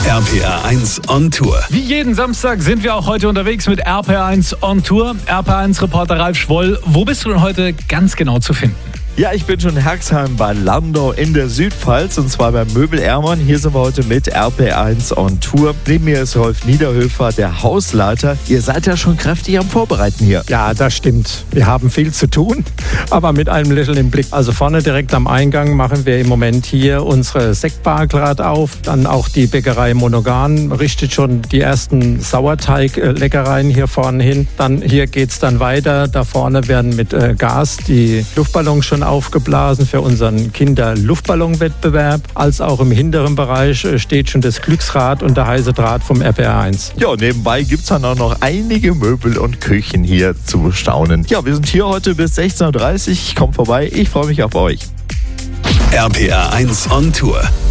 RPR1 on Tour. Wie jeden Samstag sind wir auch heute unterwegs mit RPR1 on Tour. RPR1-Reporter Ralf Schwoll, wo bist du denn heute ganz genau zu finden? Ja, ich bin schon in Herxheim bei Landau in der Südpfalz und zwar beim Möbel Ermann. Hier sind wir heute mit RPR1 on Tour. Neben mir ist Rolf Niederhöfer, der Hausleiter. Ihr seid ja schon kräftig am Vorbereiten hier. Ja, das stimmt. Wir haben viel zu tun, aber mit einem Lächeln im Blick. Also vorne direkt am Eingang machen wir im Moment hier unsere Sektbar gerade auf. Dann auch die Bäckerei Monogan richtet schon die ersten Sauerteig-Leckereien hier vorne hin. Dann hier geht's dann weiter. Da vorne werden mit Gas die Luftballons schon aufgeblasen für unseren Kinder-Luftballon-Wettbewerb. Als auch im hinteren Bereich steht schon das Glücksrad und der heiße Draht vom RPR1. Ja, nebenbei gibt es dann auch noch einige Möbel und Küchen hier zu bestaunen. Ja, wir sind hier heute bis 16:30 Uhr. Kommt vorbei, ich freue mich auf euch. RPR1 on Tour.